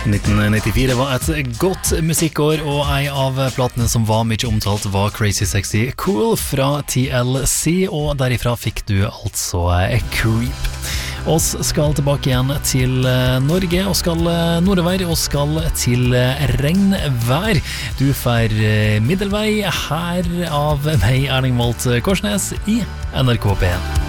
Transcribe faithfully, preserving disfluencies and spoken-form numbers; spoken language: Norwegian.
nitten nittifire var et godt musikkår, og en av platene som var mye omtalt var Crazy Sexy Cool fra T L C, og derifra fikk du altså Creep. Oss skal tilbake igjen til Norge, og skal nordover, og skal til regnvær. Du får middelvei her av meg, Erling Malt Korsnes, i N R K P en.